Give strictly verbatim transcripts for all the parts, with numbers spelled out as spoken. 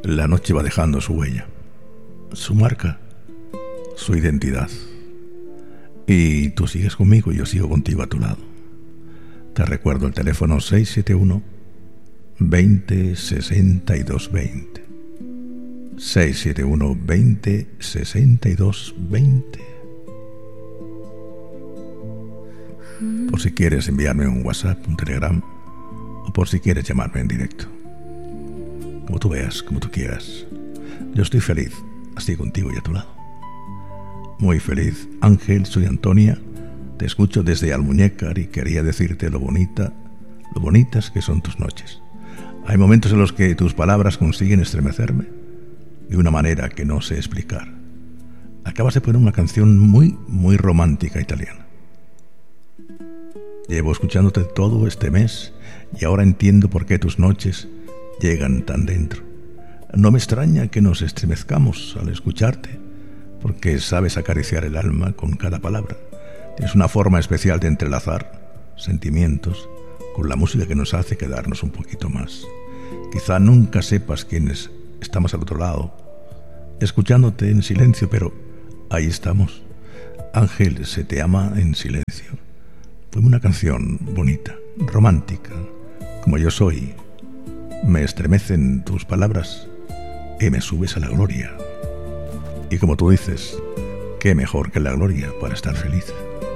La noche va dejando su huella, su marca, su identidad. Y tú sigues conmigo y yo sigo contigo a tu lado. Te recuerdo el teléfono seis siete uno, veinte, sesenta y dos, veinte. seis siete uno, veinte, sesenta y dos, veinte. Por si quieres enviarme un WhatsApp, un Telegram, o por si quieres llamarme en directo. Como tú veas, como tú quieras. Yo estoy feliz, así contigo y a tu lado. Muy feliz. Ángel, soy Antonia. Te escucho desde Almuñécar y quería decirte lo bonita, lo bonitas que son tus noches. Hay momentos en los que tus palabras consiguen estremecerme de una manera que no sé explicar. Acabas de poner una canción muy, muy romántica italiana. Llevo escuchándote todo este mes y ahora entiendo por qué tus noches llegan tan dentro. No me extraña que nos estremezcamos al escucharte, porque sabes acariciar el alma con cada palabra. Tienes una forma especial de entrelazar sentimientos con la música que nos hace quedarnos un poquito más. Quizá nunca sepas quiénes estamos al otro lado, escuchándote en silencio, pero ahí estamos. Ángel, se te ama en silencio. Fue una canción bonita, romántica, como yo soy. Me estremecen tus palabras y me subes a la gloria. Y como tú dices, qué mejor que la gloria para estar feliz.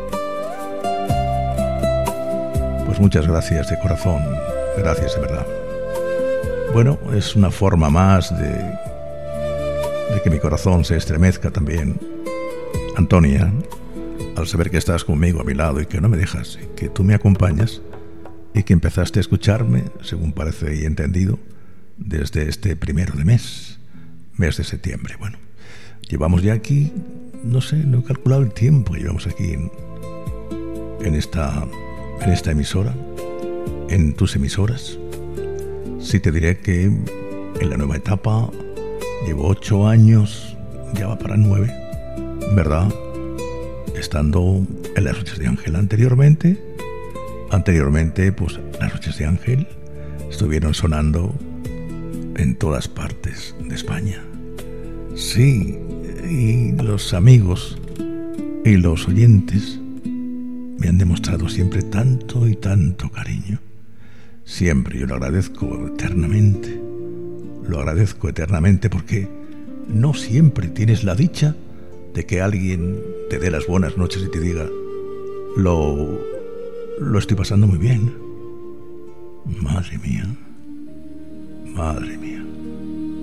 Pues muchas gracias de corazón, gracias de verdad. Bueno, es una forma más de, de que mi corazón se estremezca también. Antonia, al saber que estás conmigo a mi lado y que no me dejas, que tú me acompañas y que empezaste a escucharme, según parece y entendido, desde este primero de mes, mes de septiembre. Bueno, llevamos ya aquí, no sé, no he calculado el tiempo que llevamos aquí en, en, esta, en esta emisora, en tus emisoras. Sí te diré que en la nueva etapa llevo ocho años, ya va para nueve, ¿verdad? Estando en las noches de Ángel anteriormente, anteriormente pues las noches de Ángel estuvieron sonando en todas partes de España. Sí, y los amigos y los oyentes me han demostrado siempre tanto y tanto cariño. Siempre yo lo agradezco eternamente. Lo agradezco eternamente porque no siempre tienes la dicha de que alguien te dé las buenas noches y te diga lo, lo estoy pasando muy bien. Madre mía, madre mía.